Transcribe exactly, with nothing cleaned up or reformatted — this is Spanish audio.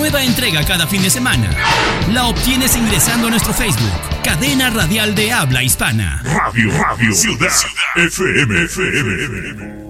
nueva entrega cada fin de semana. La obtienes ingresando a nuestro Facebook, Cadena Radial de Habla Hispana. Radio, Radio, Ciudad, F M, F M.